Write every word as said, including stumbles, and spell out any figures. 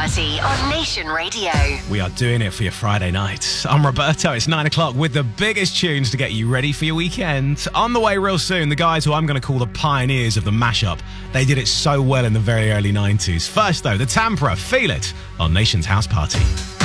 Party on Nation Radio. We are doing it for your Friday night. I'm Roberto. It's nine o'clock with the biggest tunes to get you ready for your weekend. On the way real soon, the guys who I'm going to call the pioneers of the mashup. They did it so well in the very early nineties. First, though, the Tampra. Feel It on Nation's House Party.